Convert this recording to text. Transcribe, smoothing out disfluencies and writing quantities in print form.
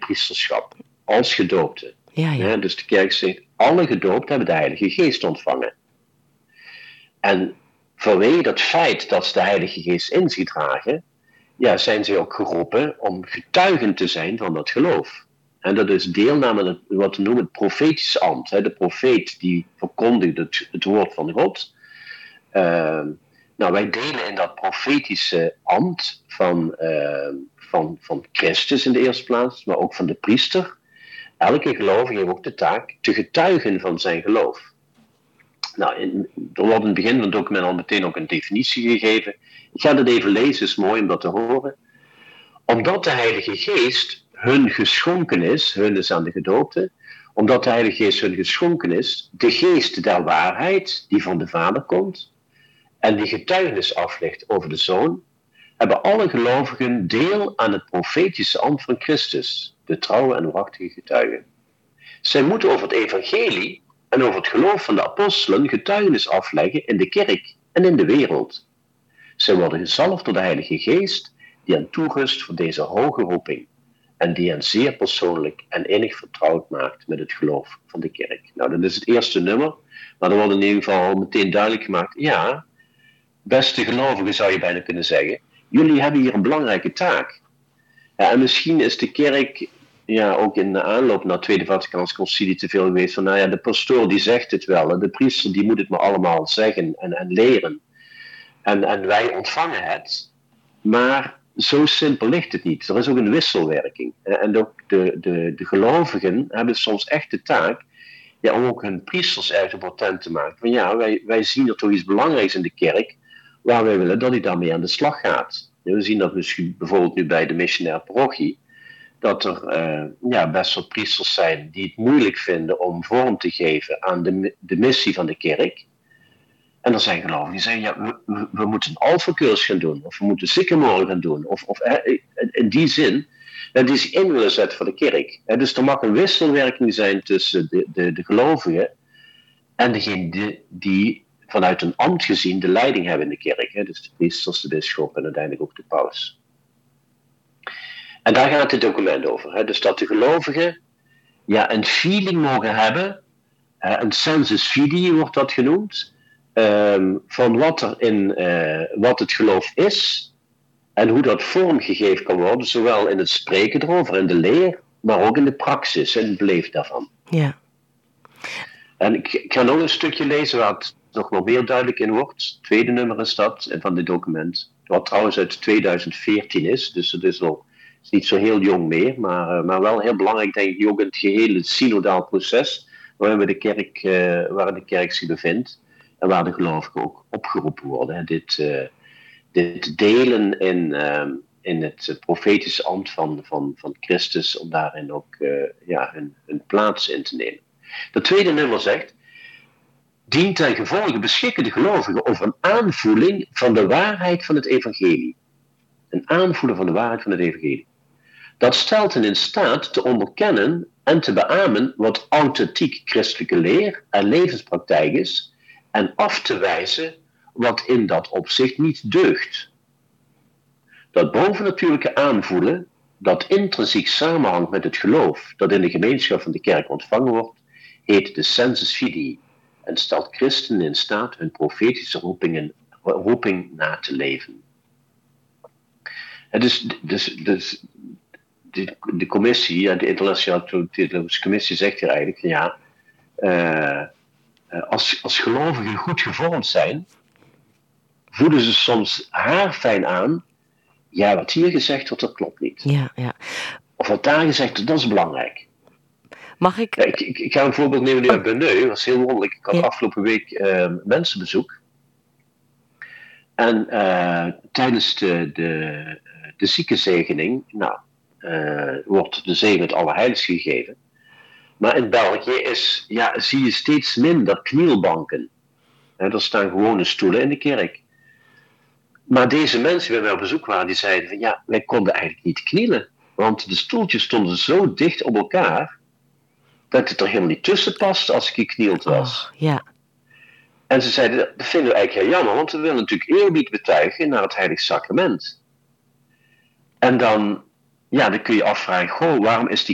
priesterschap. Als gedoopten. Ja. Dus de kerk zegt, alle gedoopten hebben de Heilige Geest ontvangen. En vanwege dat feit dat ze de Heilige Geest in zich dragen, zijn ze ook geroepen om getuigen te zijn van dat geloof. En dat is deelname aan wat we noemen het profetische ambt. De profeet die verkondigt het woord van God. Wij delen in dat profetische ambt van Christus in de eerste plaats, maar ook van de priester. Elke gelovige heeft ook de taak te getuigen van zijn geloof. Er wordt in het begin van het document al meteen ook een definitie gegeven. Ik ga dat even lezen, is mooi om dat te horen. Omdat de Heilige Geest hun geschonken is, hun is aan de gedoopten, omdat de Heilige Geest hun geschonken is, de geest der waarheid die van de Vader komt en die getuigenis aflegt over de Zoon, hebben alle gelovigen deel aan het profetische ambt van Christus, de trouwe en waarachtige getuigen. Zij moeten over het evangelie en over het geloof van de apostelen getuigenis afleggen in de kerk en in de wereld. Zij worden gezalfd door de Heilige Geest die hen toerust voor deze hoge roeping en die hen zeer persoonlijk en innig vertrouwd maakt met het geloof van de kerk. Dat is het eerste nummer, maar er wordt in ieder geval meteen duidelijk gemaakt, beste gelovigen zou je bijna kunnen zeggen, jullie hebben hier een belangrijke taak. En misschien is de kerk ook in de aanloop naar het Tweede Vaticaans Concilie te veel geweest van, de pastoor die zegt het wel, de priester die moet het maar allemaal zeggen en leren. En wij ontvangen het, maar zo simpel ligt het niet. Er is ook een wisselwerking. En ook de gelovigen hebben soms echt de taak om ook hun priesters ergens patent te maken. Van wij zien er toch iets belangrijks in de kerk, waar wij willen dat hij daarmee aan de slag gaat. We zien dat misschien bijvoorbeeld nu bij de missionaire parochie, dat er best wel priesters zijn die het moeilijk vinden om vorm te geven aan de missie van de kerk. En er zijn gelovigen die zeggen, we moeten een alfacursus gaan doen, of we moeten sycamore gaan doen, of in die zin, die zich in willen zetten voor de kerk. Dus er mag een wisselwerking zijn tussen de gelovigen en degene die vanuit een ambt gezien de leiding hebben in de kerk. Dus de priesters, de bisschop en uiteindelijk ook de paus. En daar gaat het document over. Dus dat de gelovigen een feeling mogen hebben, een sensus fidei wordt dat genoemd, van wat het geloof is en hoe dat vormgegeven kan worden, zowel in het spreken erover, in de leer, maar ook in de praxis en het beleven daarvan. Ja. En ik ga nog een stukje lezen waar het nog wel meer duidelijk in wordt. Het tweede nummer is dat van dit document, wat trouwens uit 2014 is, dus het is niet zo heel jong meer, maar wel heel belangrijk, denk ik, ook in het gehele synodaal proces waarin de kerk zich bevindt en waar de gelovigen ook opgeroepen worden. Dit delen in het profetische ambt van Christus, om daarin ook hun plaats in te nemen. Het tweede nummer zegt, dient ten gevolge beschikken de gelovigen over een aanvoeling van de waarheid van het evangelie. Een aanvoelen van de waarheid van het evangelie. Dat stelt hen in staat te onderkennen en te beamen wat authentiek christelijke leer en levenspraktijk is en af te wijzen wat in dat opzicht niet deugt. Dat bovennatuurlijke aanvoelen, dat intrinsiek samenhangt met het geloof dat in de gemeenschap van de kerk ontvangen wordt, heet de sensus fidei en stelt christenen in staat hun profetische roeping na te leven. Dus de commissie, de Internationale Theologische Commissie zegt hier eigenlijk, als gelovigen goed gevormd zijn, voelen ze soms haarfijn aan, wat hier gezegd wordt, dat klopt niet. Ja. Of wat daar gezegd wordt, dat is belangrijk. Mag ik? Ik ga een voorbeeld nemen nu uit Berneu. Dat was heel wonderlijk. Ik had afgelopen week mensenbezoek. En tijdens de ziekenzegening, wordt de zegen met Allerheilig gegeven. Maar in België zie je steeds minder knielbanken. Er staan gewone stoelen in de kerk. Maar deze mensen die bij mij op bezoek waren, die zeiden van wij konden eigenlijk niet knielen. Want de stoeltjes stonden zo dicht op elkaar, dat het er helemaal niet tussen past als ik geknield was. Ja. En ze zeiden, dat vinden we eigenlijk heel jammer, want we willen natuurlijk eerbied betuigen naar het heilig sacrament. En dan kun je afvragen, waarom is die